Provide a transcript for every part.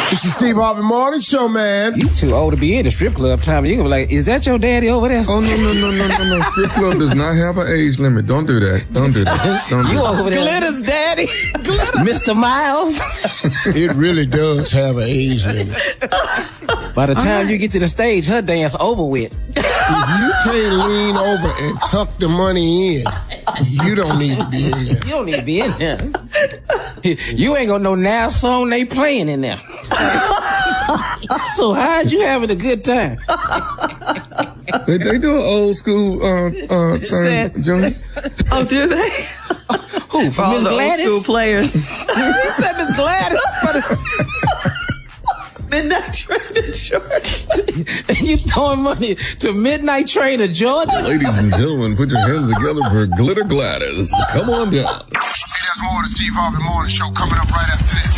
This is Steve Harvey Morning Show, man. You too old to be in the strip club, Tommy. You gonna be like, is that your daddy over there? Oh, no. Strip club does not have an age limit. Don't do that. Don't do that. You over there. Glitter's daddy. Glitter. Mr. Miles. It really does have an age limit. By the time you get to the stage, her dance over with. If you can't lean over and tuck the money in, you don't need to be in there. You don't need to be in there. You ain't gonna know now song they playing in there. So how'd you having a good time? They do an old school thing, Junior. Oh, do they? Who? For all Miss the Gladys? old school players. He said Miss Gladys, but Midnight Train to Georgia. You throwing money to Midnight Train to Georgia? Ladies and gentlemen, put your hands together for Glitter Gladys. Come on down. Hey, that's more of the Steve Harvey Morning Show coming up right after this.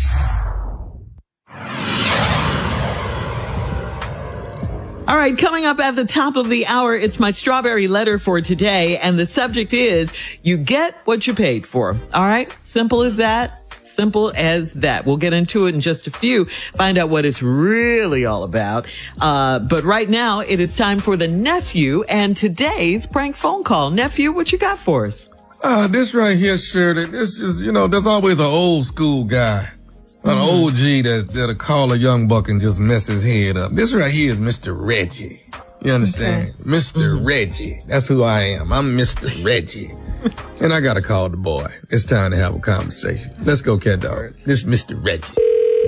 All right, coming up at the top of the hour, it's my strawberry letter for today. And the subject is, you get what you paid for. All right. Simple as that. Simple as that. We'll get into it in just a few, find out what it's really all about. But right now it is time for the nephew and today's prank phone call. Nephew, what you got for us? This right here, Shirley, this is, there's always an old school guy, an OG that'll call a young buck and just mess his head up. This right here is Mr. Reggie. You understand? Okay. Mr. Reggie. That's who I am. I'm Mr. Reggie. And I gotta call the boy. It's time to have a conversation. Let's go, cat dog. This is Mr. Reggie.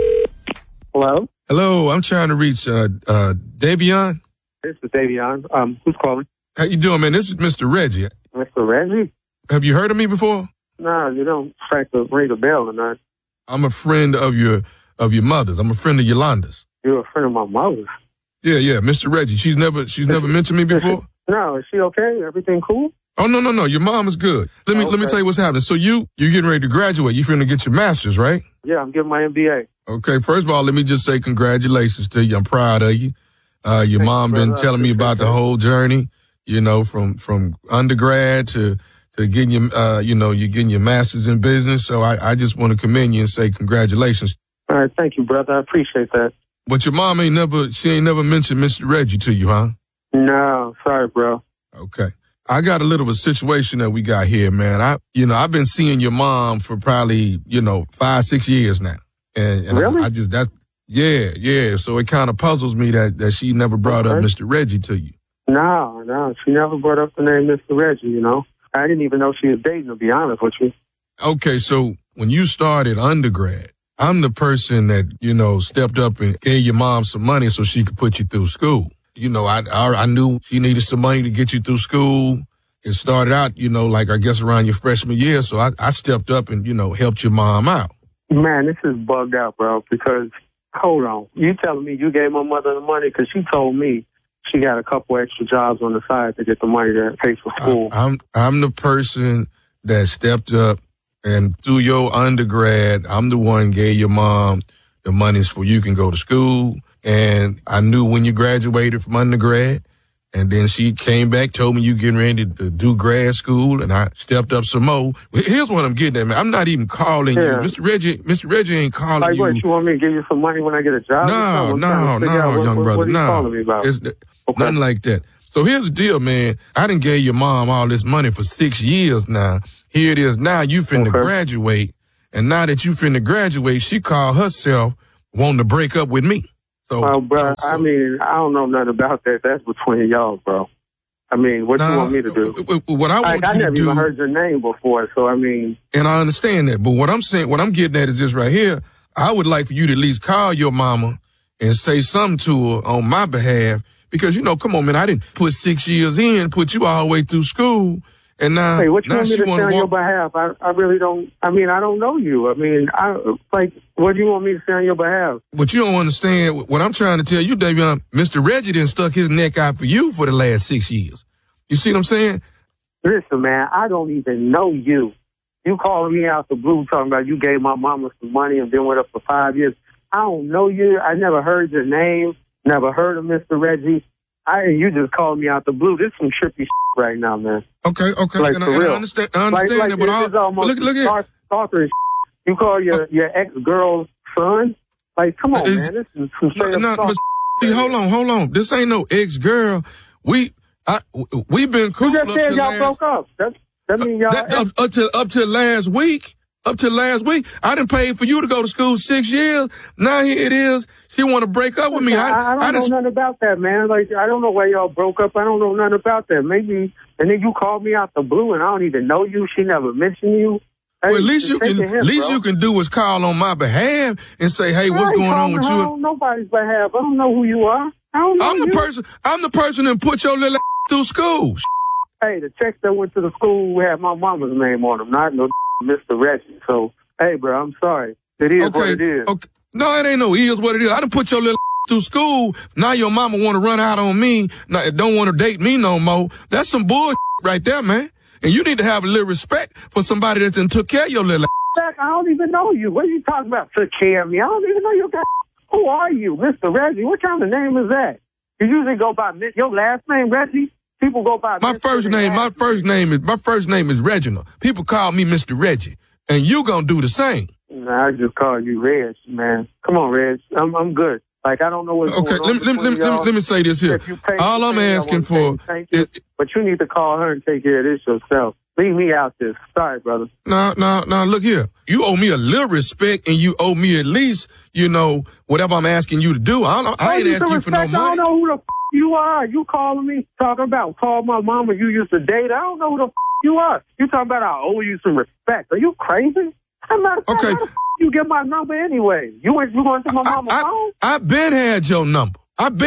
Hello? Hello, I'm trying to reach, Davion. This is Davion. Who's calling? How you doing, man? This is Mr. Reggie. Mr. Reggie? Have you heard of me before? No, you don't strike the ring a bell or not. I'm a friend of your mother's. I'm a friend of Yolanda's. You're a friend of my mother's? Yeah, Mr. Reggie. She's never mentioned me before? No, is she okay? Everything cool? Oh, no. Your mom is good. Let me tell you what's happening. So you're getting ready to graduate. You're finna get your master's, right? Yeah, I'm getting my MBA. Okay, first of all, let me just say congratulations to you. I'm proud of you. Your mom been telling me about the whole journey, from undergrad to getting your, you're getting your master's in business. So I just want to commend you and say congratulations. All right, thank you, brother. I appreciate that. But your mom ain't never mentioned Mr. Reggie to you, huh? No, sorry, bro. Okay. I got a little of a situation that we got here, man. I've been seeing your mom for probably, 5-6 years now. And really? Yeah. So it kind of puzzles me that she never brought up Mr. Reggie to you. No. She never brought up the name Mr. Reggie, I didn't even know she was dating, to be honest with you. Okay. So when you started undergrad, I'm the person that, stepped up and gave your mom some money so she could put you through school. I knew you needed some money to get you through school. It started out, I guess around your freshman year. So I stepped up and, helped your mom out. Man, this is bugged out, bro, because, hold on. You telling me you gave my mother the money because she told me she got a couple extra jobs on the side to get the money to pay for school. I'm the person that stepped up, and through your undergrad, I'm the one gave your mom the monies for you can go to school. And I knew when you graduated from undergrad, and then she came back, told me you getting ready to do grad school, and I stepped up some more. Here's what I'm getting at, man. I'm not even calling you. Mr. Reggie ain't calling like you. What, you want me to give you some money when I get a job? No, young brother. What are you calling me about? Nothing like that. So here's the deal, man. I done gave your mom all this money for 6 years now. Here it is now. You finna graduate. And now that you finna graduate, she called herself wanting to break up with me. So, bro, I don't know nothing about that. That's between y'all, bro. What you want me to do? What I want you to never do, even heard your name before, so And I understand that, but what I'm getting at is this right here. I would like for you to at least call your mama and say something to her on my behalf, because, come on, man, I didn't put 6 years in, put you all the way through school. And now, what you want me to say on your behalf? I really don't. I don't know you. What do you want me to say on your behalf? But you don't understand what I'm trying to tell you, Davion. Mr. Reggie done stuck his neck out for you for the last 6 years. You see what I'm saying? Listen, man, I don't even know you. You calling me out the blue talking about you gave my mama some money and been with her for 5 years. I don't know you. I never heard your name. Never heard of Mr. Reggie. You just called me out the blue. This is some trippy shit right now, man. Okay. And I understand that, but look at stalker. You call your ex-girl's son Like, come on, man. This is some straight up but see, hold on. This ain't no ex-girl. We've been cool. You just said y'all broke up. That mean y'all up to last week. I done paid for you to go to school 6 years. Now here it is. She want to break up with me. I don't know nothing about that, man. Like, I don't know why y'all broke up. I don't know nothing about that. Maybe, and then you called me out the blue, and I don't even know you. She never mentioned you. Hey, well, at least you can do is call on my behalf and say, hey, what's going on with you? On nobody's behalf. I don't know who you are. I don't know I'm the person that put your little through school. Hey, the checks that went to the school had my mama's name on them, not no Mr. Reggie. So, hey, bro, I'm sorry. It is what it is. Okay. No, it ain't no is what it is. I done put your little through school. Now your mama want to run out on me. Now, don't want to date me no more. That's some bullshit right there, man. And you need to have a little respect for somebody that done took care of your little I don't even know you. What are you talking about? Took care of me. I don't even know you. Who are you, Mr. Reggie? What kind of name is that? You usually go by your last name, Reggie. People go by my first name is Reginald. People call me Mr. Reggie, and you gonna do the same. Nah, I just call you Reg, man. Come on, Reg. I'm good. Like, I don't know what's going on. Let me say this here. All I'm asking for is, but you need to call her and take care of this yourself. Leave me out this. Sorry, brother. No, look here. You owe me a little respect, and you owe me at least, whatever I'm asking you to do. I ain't asking you for no money. I don't know who the you are. You calling me talking about call my mama you used to date. I don't know who the you are. You talking about I owe you some respect. Are you crazy? I'm not okay. How the you get my number anyway? You going to my mama's phone? I've been had your number. And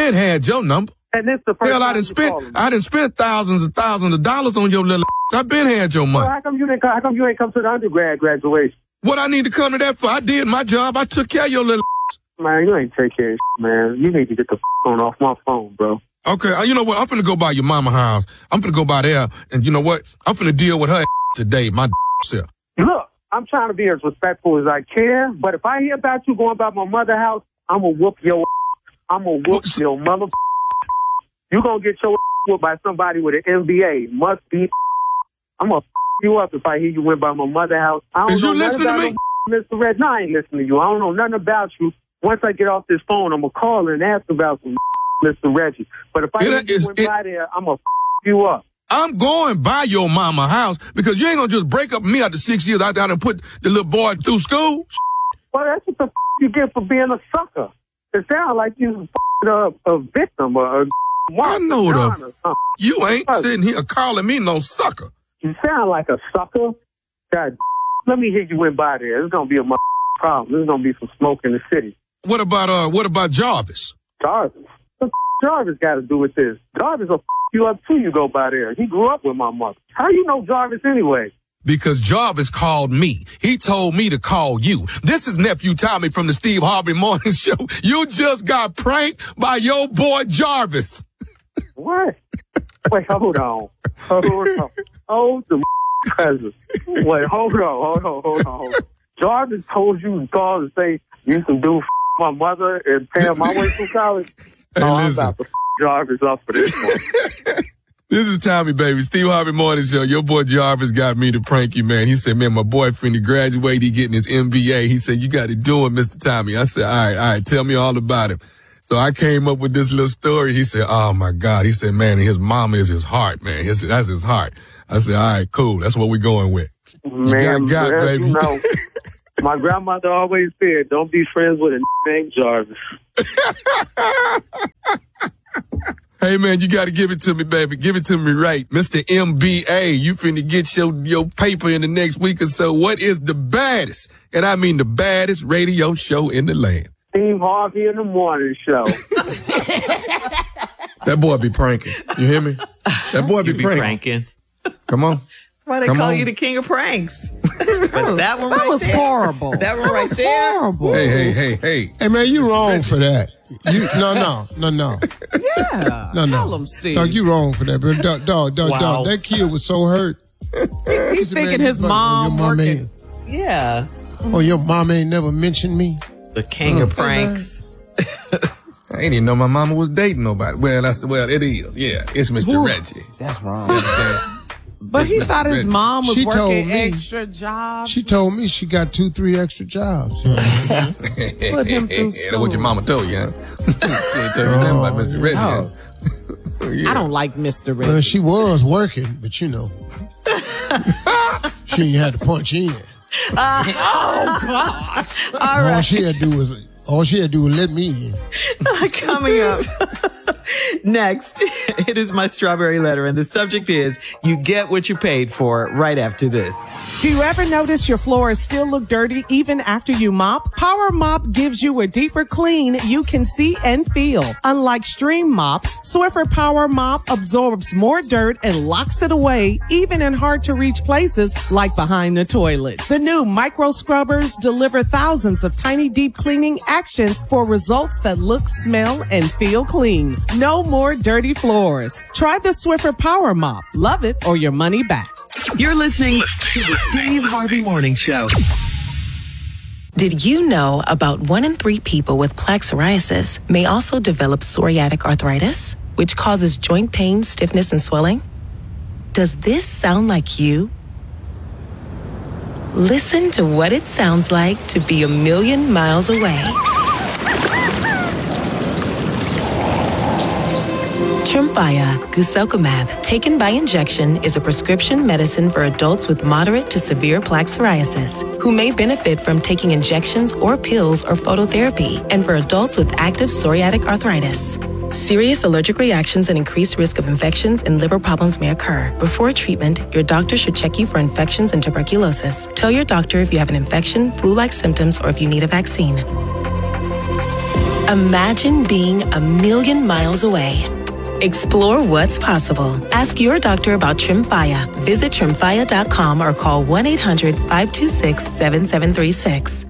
this the first hell, I done spent thousands and thousands of dollars on your little I've been had your money. Well, how come you ain't come to the undergrad graduation? What I need to come to that for? I did my job. I took care of your little Man, you ain't take care of man. You need to get the phone off my phone, bro. Okay, you know what? I'm finna go by your mama house. I'm finna go by there, and you know what? I'm finna deal with her today, my self. Look, I'm trying to be as respectful as I can, but if I hear about you going by my mother's house, I'm gonna whoop your I'm gonna whoop your mother. You gonna get your whooped by somebody with an MBA. Must be. I'm gonna you up if I hear you went by my mother's house. I don't Is know you listening to me? Mr. Red, no, I ain't listening to you. I don't know nothing about you. Once I get off this phone, I'm going to call and ask about some Mr. Reggie. But if I went by there, I'm going to you up. I'm going by your mama house because you ain't going to just break up with me after 6 years. I got to put the little boy through school. Well, that's what the you get for being a sucker. It sounds like you a victim or a I know you ain't sitting here calling me no sucker. You sound like a sucker. God, let me hear you went by there. It's going to be a problem. There's going to be some smoke in the city. What about Jarvis? Jarvis? What Jarvis got to do with this? Jarvis will you up too. You go by there. He grew up with my mother. How you know Jarvis anyway? Because Jarvis called me. He told me to call you. This is Nephew Tommy from the Steve Harvey Morning Show. You just got pranked by your boy Jarvis. What? Wait, hold on. Hold the present. Wait, hold on. Jarvis told you to call and say you can do my mother and pay my way through college. Hey, I'm about to Jarvis up for this one. This is Tommy, baby. Steve Harvey Morning Show. Your boy Jarvis got me to prank you, man. He said, man, my boyfriend, he graduated, he getting his MBA. He said, you got to do it, Mr. Tommy. I said, all right, tell me all about him. So I came up with this little story. He said, oh, my God. He said, man, his mama is his heart, man. That's his heart. I said, all right, cool. That's what we're going with. Man, baby. You know, my grandmother always said, don't be friends with a named Jarvis. Hey, man, you got to give it to me, baby. Give it to me right. Mr. MBA, you finna get your paper in the next week or so. What is the baddest, and I mean the baddest radio show in the land? Steve Harvey in the Morning Show. That boy be pranking. You hear me? That boy be pranking. Come on. That's why they call you the king of pranks. That was horrible. That one right there. Horrible. Hey. Hey, man, you wrong for that. No. Yeah. No. Tell him, Steve. Dog, you wrong for that, bro. Dog. Wow. That kid was so hurt. He's thinking his mom working. Yeah. Oh, your mom ain't never mentioned me? The king of pranks. I ain't even know my mama was dating nobody. Well, it is. Yeah, it's Mr. Reggie. That's wrong. You understand? But he thought his mom was She told working me- extra jobs. She told me she got 2-3 extra jobs. Put him through That's what your school. mama told you, huh? She ain't tell you nothing about Mr. Redhead. I don't like Mr. Red. She was working, but she ain't had to punch in. All right. All she had to do was let me in. Coming up next, it is my strawberry letter, and the subject is you get what you paid for right after this. Do you ever notice your floors still look dirty even after you mop? Power Mop gives you a deeper clean you can see and feel. Unlike Stream mops, Swiffer Power Mop absorbs more dirt and locks it away, even in hard to reach places like behind the toilet. The new micro scrubbers deliver thousands of tiny deep cleaning actions for results that look, smell, and feel clean. No more dirty floors. Try the Swiffer Power Mop. Love it or your money back. You're listening to the Steve Harvey Morning Show. Did you know about 1 in 3 people with plaque psoriasis may also develop psoriatic arthritis, which causes joint pain, stiffness, and swelling? Does this sound like you? Listen to what it sounds like to be a million miles away. Tremfya guselkumab, taken by injection, is a prescription medicine for adults with moderate to severe plaque psoriasis who may benefit from taking injections or pills or phototherapy, and for adults with active psoriatic arthritis. Serious allergic reactions and increased risk of infections and liver problems may occur. Before treatment, your doctor should check you for infections and tuberculosis. Tell your doctor if you have an infection, flu-like symptoms, or if you need a vaccine. Imagine being a million miles away. Explore what's possible. Ask your doctor about Tremfya. Visit Tremfya.com or call 1-800-526-7736.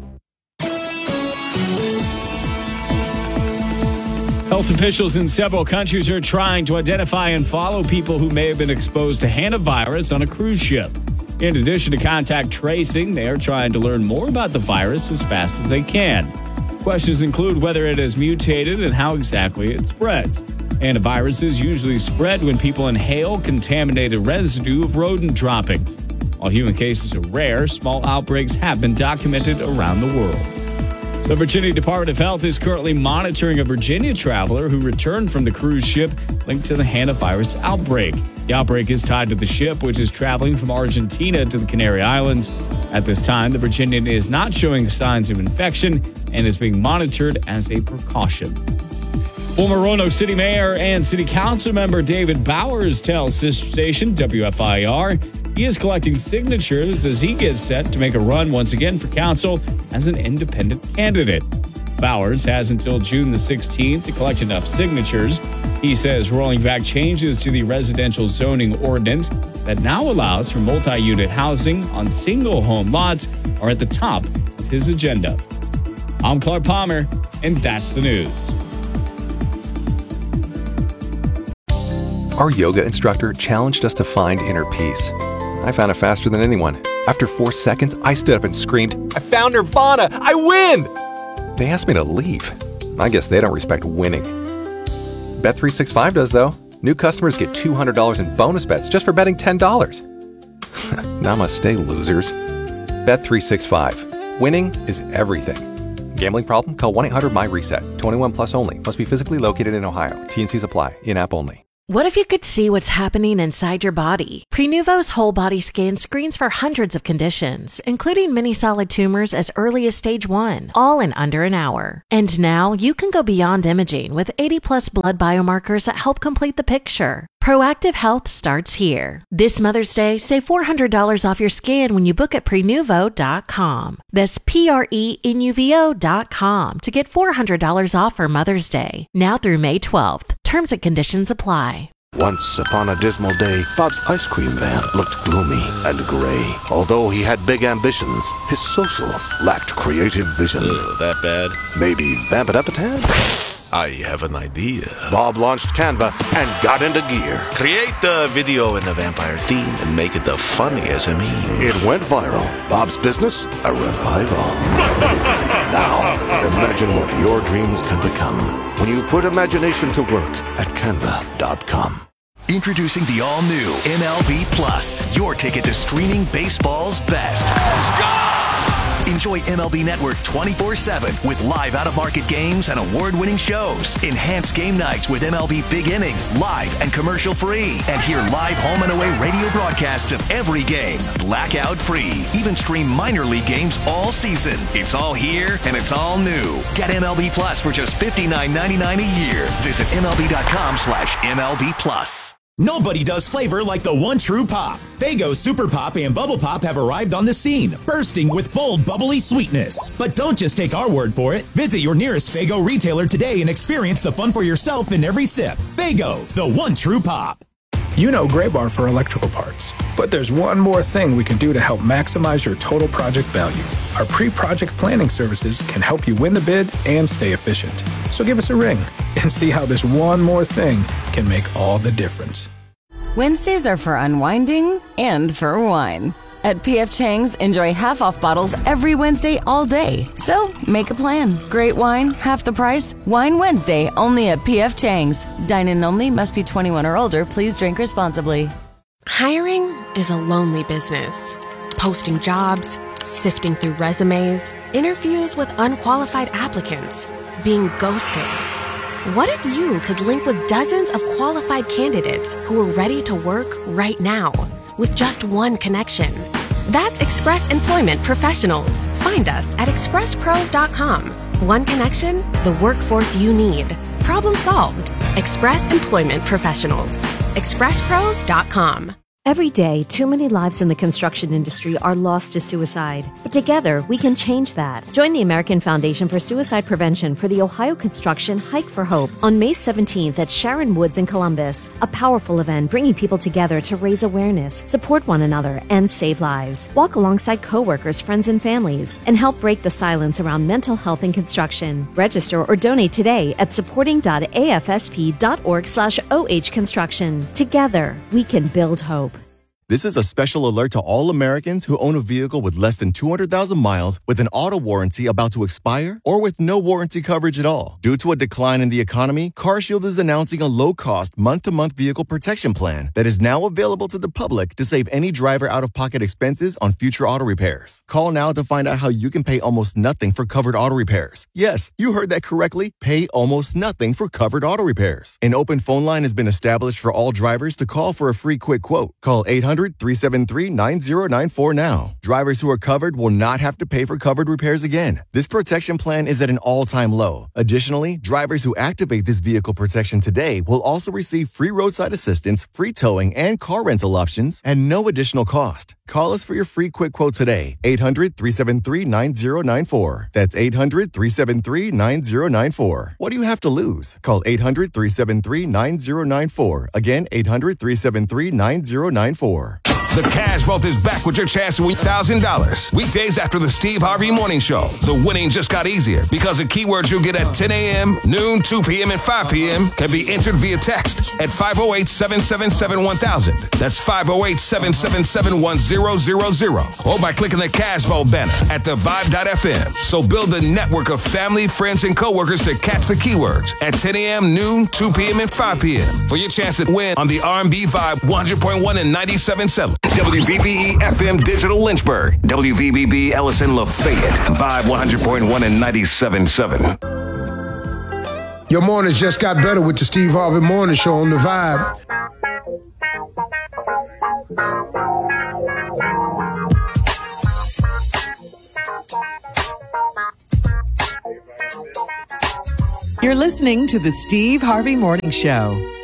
Health officials in several countries are trying to identify and follow people who may have been exposed to hantavirus on a cruise ship. In addition to contact tracing, they are trying to learn more about the virus as fast as they can. Questions include whether it has mutated and how exactly it spreads. Hantaviruses usually spread when people inhale contaminated residue of rodent droppings. While human cases are rare, small outbreaks have been documented around the world. The Virginia Department of Health is currently monitoring a Virginia traveler who returned from the cruise ship linked to the hantavirus outbreak. The outbreak is tied to the ship, which is traveling from Argentina to the Canary Islands. At this time, the Virginian is not showing signs of infection and is being monitored as a precaution. Former Roanoke City Mayor and City Council member David Bowers tells sister station WFIR he is collecting signatures as he gets set to make a run once again for council as an independent candidate. Bowers has until June the 16th to collect enough signatures. He says rolling back changes to the residential zoning ordinance that now allows for multi-unit housing on single home lots are at the top of his agenda. I'm Clark Palmer, and that's the news. Our yoga instructor challenged us to find inner peace. I found it faster than anyone. After 4 seconds, I stood up and screamed, "I found Nirvana! I win!" They asked me to leave. I guess they don't respect winning. Bet365 does, though. New customers get $200 in bonus bets just for betting $10. Namaste, losers. Bet365. Winning is everything. Gambling problem? Call 1-800-MY-RESET. 21 plus only. Must be physically located in Ohio. T&Cs apply. In-app only. What if you could see what's happening inside your body? Prenuvo's whole body scan screens for hundreds of conditions, including many solid tumors as early as stage 1, all in under an hour. And now you can go beyond imaging with 80+ blood biomarkers that help complete the picture. Proactive health starts here. This Mother's Day, save $400 off your scan when you book at Prenuvo.com. That's Prenuvo.com to get $400 off for Mother's Day. Now through May 12th. Terms and conditions apply. Once upon a dismal day, Bob's ice cream van looked gloomy and gray. Although he had big ambitions, his socials lacked creative vision. That bad? Maybe vamp it up a tad? I have an idea. Bob launched Canva and got into gear. Create the video in the vampire theme and make it the funniest SME. It went viral. Bob's business, a revival. Now, imagine what your dreams can become when you put imagination to work at Canva.com. Introducing the all-new MLB Plus, your ticket to streaming baseball's best. Let's go! Enjoy MLB Network 24/7 with live out-of-market games and award-winning shows. Enhance game nights with MLB Big Inning, live and commercial-free. And hear live home and away radio broadcasts of every game, blackout-free. Even stream minor league games all season. It's all here and it's all new. Get MLB Plus for just $59.99 a year. Visit MLB.com/MLB Plus. Nobody does flavor like the one true pop. Faygo Super Pop and Bubble Pop have arrived on the scene, bursting with bold, bubbly sweetness. But don't just take our word for it. Visit your nearest Faygo retailer today and experience the fun for yourself in every sip. Faygo, the one true pop. You know Gray Bar for electrical parts. But there's one more thing we can do to help maximize your total project value. Our pre-project planning services can help you win the bid and stay efficient. So give us a ring and see how this one more thing can make all the difference. Wednesdays are for unwinding and for wine. At P.F. Chang's, enjoy half-off bottles every Wednesday all day. So, make a plan. Great wine, half the price. Wine Wednesday, only at P.F. Chang's. Dine-in only, must be 21 or older. Please drink responsibly. Hiring is a lonely business. Posting jobs, sifting through resumes, interviews with unqualified applicants, being ghosted. What if you could link with dozens of qualified candidates who are ready to work right now with just one connection? That's Express Employment Professionals. Find us at expresspros.com. One connection, the workforce you need. Problem solved. Express Employment Professionals. expresspros.com. Every day, too many lives in the construction industry are lost to suicide. But together, we can change that. Join the American Foundation for Suicide Prevention for the Ohio Construction Hike for Hope on May 17th at Sharon Woods in Columbus. A powerful event bringing people together to raise awareness, support one another, and save lives. Walk alongside coworkers, friends, and families, and help break the silence around mental health in construction. Register or donate today at supporting.afsp.org/ohconstruction. Together, we can build hope. This is a special alert to all Americans who own a vehicle with less than 200,000 miles with an auto warranty about to expire or with no warranty coverage at all. Due to a decline in the economy, CarShield is announcing a low-cost month-to-month vehicle protection plan that is now available to the public to save any driver out-of-pocket expenses on future auto repairs. Call now to find out how you can pay almost nothing for covered auto repairs. Yes, you heard that correctly. Pay almost nothing for covered auto repairs. An open phone line has been established for all drivers to call for a free quick quote. Call 800-373-9094 now. Drivers who are covered will not have to pay for covered repairs again. This protection plan is at an all-time low. Additionally, drivers who activate this vehicle protection today will also receive free roadside assistance, free towing, and car rental options at no additional cost. Call us for your free quick quote today. 800-373-9094. That's 800-373-9094. What do you have to lose? Call 800-373-9094. Again, 800-373-9094. The Cash Vault is back with your chance to win $1,000. Weekdays after the Steve Harvey Morning Show. The winning just got easier because the keywords you'll get at 10 a.m., noon, 2 p.m., and 5 p.m. can be entered via text at 508-777-1000. That's 508-777-1000. Or by clicking the Cash Vault banner at thevibe.fm. So build a network of family, friends, and coworkers to catch the keywords at 10 a.m., noon, 2 p.m., and 5 p.m. for your chance to win on the R&B Vibe 100.1 and 97.7. WVBE FM Digital Lynchburg. WVBB Ellison Lafayette. Vibe 100.1 and 97.7. Your mornings just got better with the Steve Harvey Morning Show on the Vibe. You're listening to the Steve Harvey Morning Show.